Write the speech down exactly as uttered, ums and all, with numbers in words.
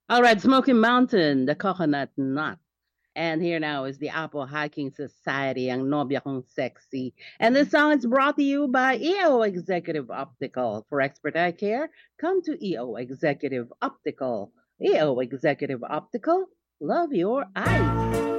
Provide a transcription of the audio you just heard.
All right, Smoky Mountain, the coconut nut. And here now is the Apple Hiking Society, ang Nobya Kong Sexy. And this song is brought to you by E O Executive Optical. For expert eye care, come to E O Executive Optical. E O Executive Optical, love your eyes.